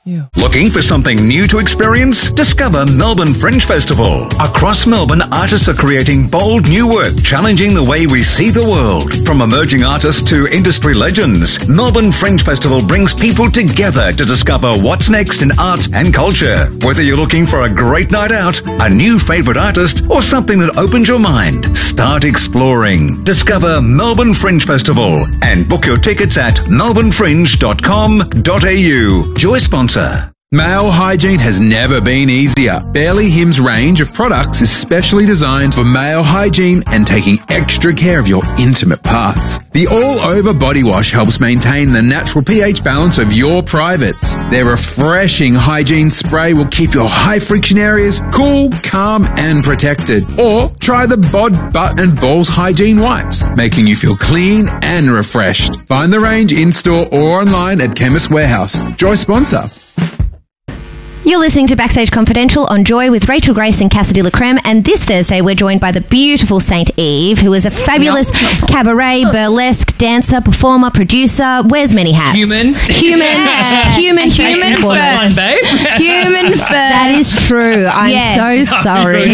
Yeah. Looking for something new to experience? Discover Melbourne Fringe Festival. Across Melbourne, artists are creating bold new work, challenging the way we see the world. From emerging artists to industry legends, Melbourne Fringe Festival brings people together to discover what's next in art and culture. Whether you're looking for a great night out, a new favourite artist, or something that opens your mind, start exploring. Discover Melbourne Fringe Festival and book your tickets at melbournefringe.com.au. Joy sponsor. Male hygiene has never been easier. Barely Him's range of products is specially designed for male hygiene and taking extra care of your intimate parts. The all-over body wash helps maintain the natural pH balance of your privates. Their refreshing hygiene spray will keep your high-friction areas cool, calm, and protected. Or try the Bod, Butt and Balls Hygiene Wipes, making you feel clean and refreshed. Find the range in-store or online at Chemist Warehouse. Joy sponsor. You're listening to Backstage Confidential on Joy with Rachel Grace and Cassidy LaCreme, and this Thursday we're joined by the beautiful Saint Eve, who is a fabulous cabaret, burlesque, dancer, performer, producer, wears many hats. Human first. Human first. That is true. I'm so sorry.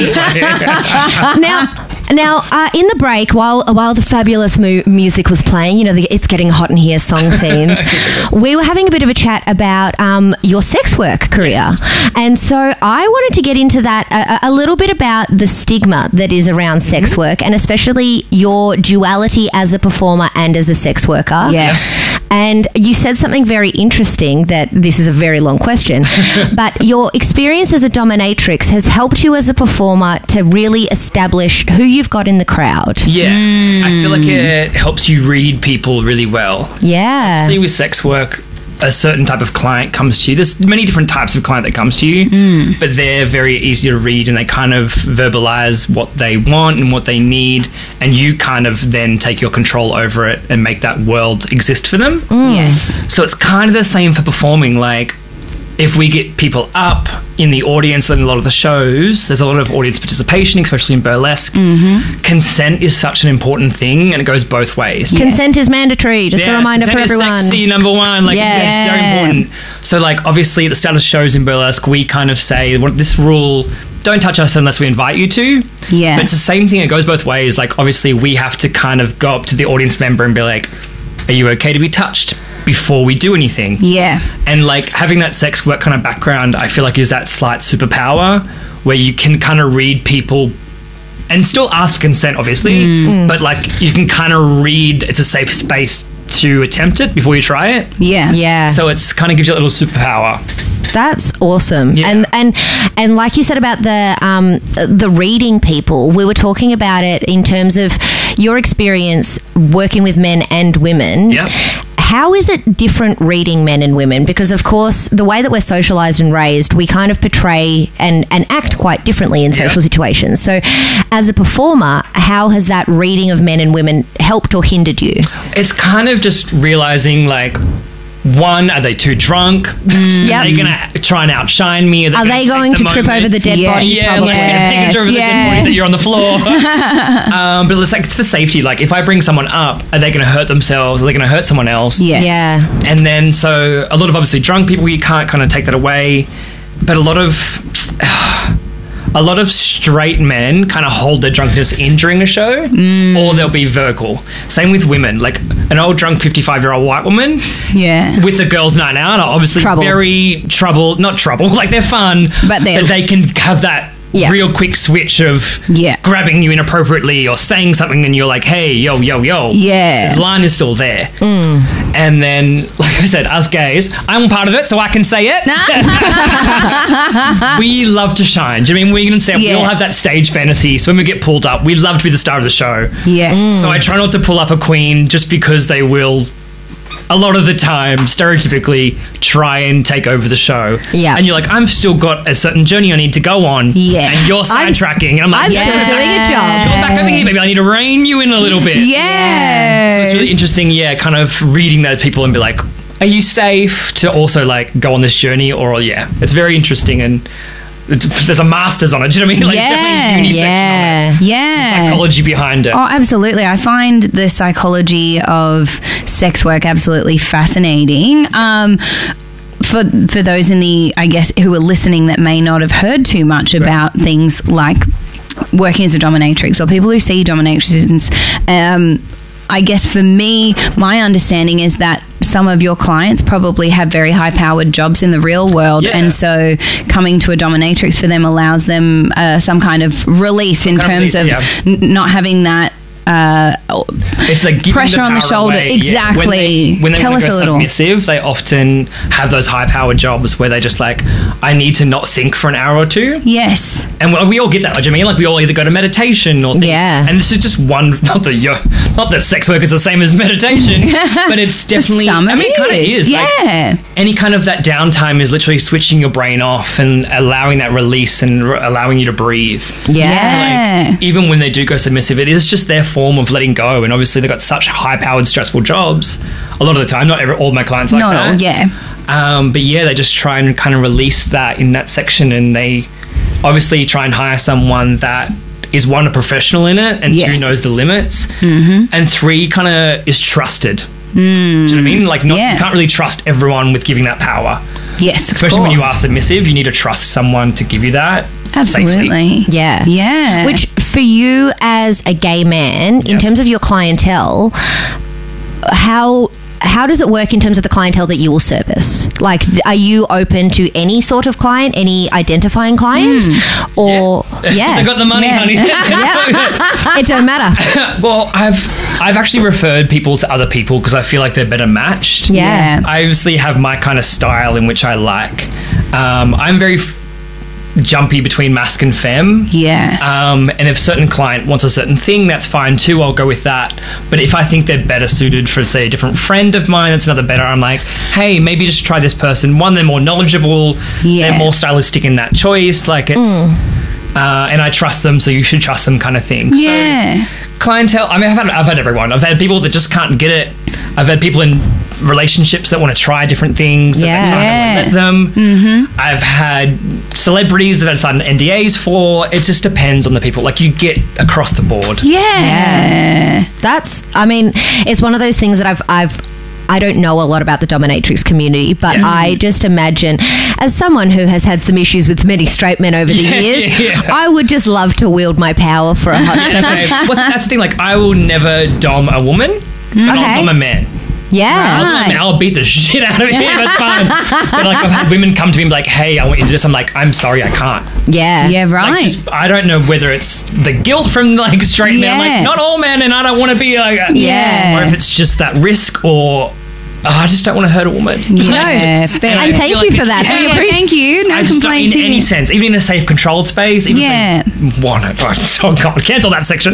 Now, in the break, while the fabulous music was playing, you know, It's Getting Hot in Here song themes, we were having a bit of a chat about your sex work career. And so I wanted to get into that, a little bit about the stigma that is around sex work, and especially your duality as a performer and as a sex worker. Yes. And you said something very interesting, that this is a very long question, but your experience as a dominatrix has helped you as a performer to really establish who you've got in the crowd. Yeah. I feel like it helps you read people really well. Yeah. Obviously with sex work, a certain type of client comes to you. There's many different types of client that comes to you, but they're very easy to read, and they kind of verbalize what they want and what they need, and you kind of then take your control over it and make that world exist for them. Yes. So it's kind of the same for performing. Like, if we get people up in the audience in a lot of the shows, there's a lot of audience participation, especially in burlesque. Consent is such an important thing, and it goes both ways. Consent is mandatory, just a reminder for everyone. Consent is sexy, number one. Like, it's very important. So, like, obviously at the start of shows in burlesque, we kind of say, this rule, don't touch us unless we invite you to. Yeah. But it's the same thing. It goes both ways. Like, obviously we have to kind of go up to the audience member and be like, are you okay to be touched before we do anything? Yeah. And like having that sex work kind of background, I feel like is that slight superpower where you can kind of read people and still ask for consent, obviously, but like you can kind of read it's a safe space to attempt it before you try it. Yeah. Yeah. So it's kind of gives you a little superpower. That's awesome. Yeah. And like you said about the reading people, we were talking about it in terms of your experience working with men and women. Yeah. How is it different reading men and women? Because, of course, the way that we're socialised and raised, we kind of portray and act quite differently in social situations. So, as a performer, how has that reading of men and women helped or hindered you? It's kind of just realising, like, one, are they too drunk? Are they going to try and outshine me? Are they going to trip over the dead bodies? Yeah, probably. like, they can trip over the dead body that you're on the floor. But it's like, it's for safety. Like, if I bring someone up, are they going to hurt themselves? Are they going to hurt someone else? Yes. Yeah. And then, so a lot of obviously drunk people, you can't kind of take that away. But a lot of straight men kind of hold their drunkenness in during a show, or they'll be vocal. Same with women. Like an old drunk 55-year-old white woman with the girls' night out are obviously very not trouble, like they're fun, but they can have that real quick switch of grabbing you inappropriately or saying something and you're like, hey, yo. The line is still there. And then, like I said, us gays, I'm part of it, so I can say it. We love to shine. Do you mean we can say we all have that stage fantasy, so when we get pulled up, we love to be the star of the show. So I try not to pull up a queen just because they will, a lot of the time, stereotypically, try and take over the show. Yeah. And you're like, I've still got a certain journey I need to go on. Yeah. And you're sidetracking. And I'm like, I'm still doing a job. Go back over here, baby. I need to rein you in a little bit. Yeah. So it's really interesting, kind of reading those people and be like, are you safe to also, like, go on this journey? Or, it's very interesting and there's a master's on it. Do you know what I mean? Like, definitely uni section on it. The psychology behind it. Oh, absolutely. I find the psychology of sex work absolutely fascinating. for those I guess, who are listening that may not have heard too much about things like working as a dominatrix or people who see dominatrix, I guess for me, my understanding is that some of your clients probably have very high-powered jobs in the real world, and so coming to a dominatrix for them allows them some kind of release in terms of not having that it's like pressure on the shoulder. Away. Exactly. When they tell us a little. Submissive, they often have those high-powered jobs where they just like, I need to not think for an hour or two. Yes. And we all get that. Like, I mean, like we all either go to meditation or think. And this is just one. Not that sex work is the same as meditation, but it's definitely. It kind of is. Yeah. Like, any kind of that downtime is literally switching your brain off and allowing that release and allowing you to breathe. Yeah. So like, even when they do go submissive, it is just their form of letting go. And obviously, they've got such high-powered, stressful jobs. A lot of the time, not all my clients like that. But they just try and kind of release that in that section, and they obviously try and hire someone that is, one, a professional in it, and two, knows the limits, and three, kind of is trusted. Do you know what I mean? Like, you can't really trust everyone with giving that power. Yes, especially when you are submissive, you need to trust someone to give you that. Absolutely. Safely. Yeah. Which, for you as a gay man, in terms of your clientele, how does it work in terms of the clientele that you will service? Like, are you open to any sort of client, any identifying client? Or, They got the money, honey. It don't matter. Well, I've actually referred people to other people because I feel like they're better matched. Yeah. I obviously have my kind of style in which I like. I'm very jumpy between masc and femme. And if a certain client wants a certain thing, that's fine too. I'll go with that. But if I think they're better suited for, say, a different friend of mine that's another better, I'm like, hey, maybe just try this person. One, they're more knowledgeable. They're more stylistic in that choice. Like, it's and I trust them, so you should trust them, kind of thing. So clientele, I mean, I've had everyone. I've had people that just can't get it. I've had people in relationships that want to try different things that they can't let them. I've had celebrities that I've signed NDAs for. It just depends on the people. Like, you get across the board. That's, I mean, it's one of those things that I don't know a lot about the dominatrix community, but I just imagine, as someone who has had some issues with many straight men over the years, I would just love to wield my power for a hot second. That's the thing. Like, I will never dom a woman, but I'll dom a man. I'll beat the shit out of him. That's fine. But like, I've had women come to me and be like, "Hey, I want you to do this." I'm like, "I'm sorry, I can't." Like, I don't know whether it's the guilt from like straight men, like not all men, and I don't want to be like, or if it's just that risk, or I just don't want to hurt a woman. And thank you for that. Thank you. No I just complaints don't, in any sense, even in a safe, controlled space. Even oh God, cancel that section.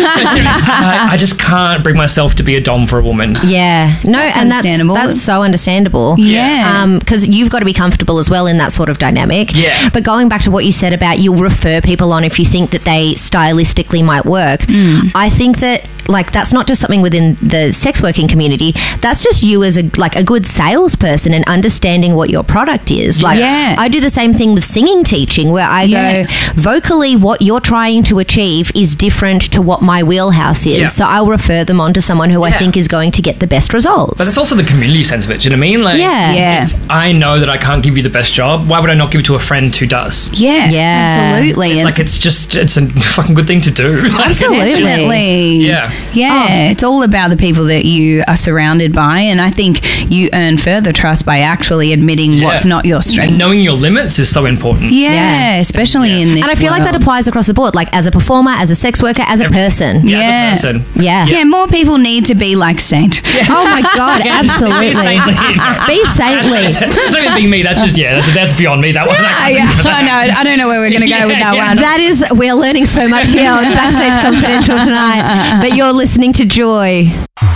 I just can't bring myself to be a dom for a woman. That's understandable. That's so understandable. Because you've got to be comfortable as well in that sort of dynamic. But going back to what you said about you'll refer people on if you think that they stylistically might work, I think that like that's not just something within the sex working community. That's just you as a good salesperson and understanding what your product is. Like I do the same thing with singing teaching, where I go, vocally what you're trying to achieve is different to what my wheelhouse is. So I'll refer them on to someone who I think is going to get the best results. But it's also the community sense of it. Do you know what I mean? Like, if I know that I can't give you the best job, why would I not give it to a friend who does? Absolutely. It's a fucking good thing to do. Absolutely. It's all about the people that you are surrounded by, and I think you earn further trust by actually admitting what's not your strength. And knowing your limits is so important. Especially in this And I feel like that applies across the board, like as a performer, as a sex worker, as a person. As a person. More people need to be like Saint. Oh my God, absolutely. Be saintly. That's not even being me. That's just, that's beyond me. That one. I don't know where we're going to go with that one. That is, we're learning so much here on Backstage Confidential tonight. But you're listening to Joy.